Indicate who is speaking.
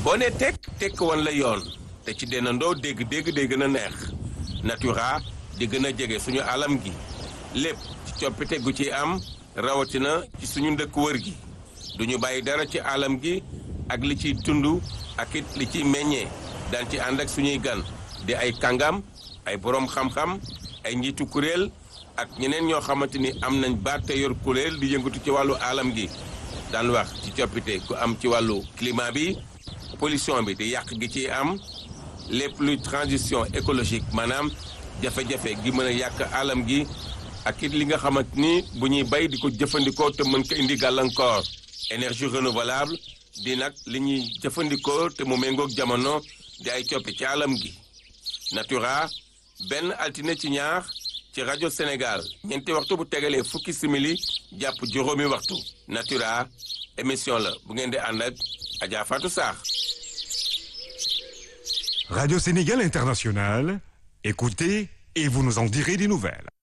Speaker 1: boo ne tekk wan la yoon te ci dendandoo dégg day gën a neex Natura di gën a jege suñu alam gi lépp ci coppite gu ci am rawatina ci suñu ndëkk wër gi duñu bàyyi dara ci alam gi ak li ciy tund ak it li ciy meññee daan ci ànd ak suñuy gan di ay kàngam ay boroom xam-xam ay njiitu kuréel ak ñeneen ñoo xamante ni am nañ baat te yor kuréel di yëngatu ci wàllu alam gi daan wax ci coppite ku am ci wàllu climat bi pollution bi di yàq gi ciy am lépp luy transition écologique maanaam jafe-jafe gi mën a yàq alam gi ak it li nga xamante ni bu ñuy bay di ko jëfandikoo te mën ko indi gàllankoor énergie renouvelable di nag li ñuy jëfandikoo te mu méngoog jamono di ay coppi ci alam gi Natura benn altine ci ñaar ci rajo Sénégal ñeenti waxtu bu tegalee fukki simili jàpp juróomi waxtu Natura émission la bu ngeen di ànd ak Adja Fatou Sarr.
Speaker 2: Radio Sénégal International, écoutez et vous nous en direz des nouvelles.